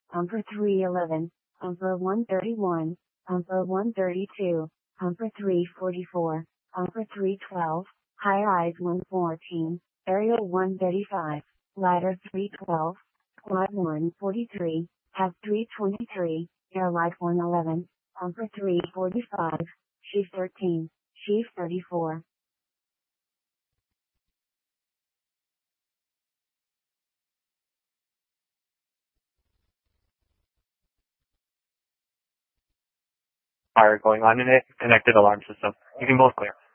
Humper 311, Humper 131, Humper 132, Humper 344, Humper 312, High Rise 114, Aerial 135, Ladder 312, Squad 143, Have 323, Airlight 111, Humper 345, Chief 13, Chief 34. Fire going on in it, connected alarm system. You can both clear.